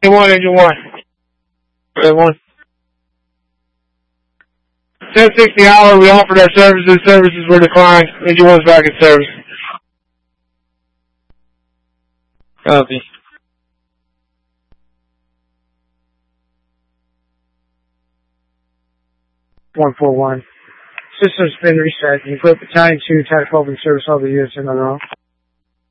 Engine 1. Red 1. 1060 hour, we offered our services. Services were declined. Engine 1's back in service. Copy. 141. System's been reset. You put Battalion 2, Type 12 in service, all the units in on their own.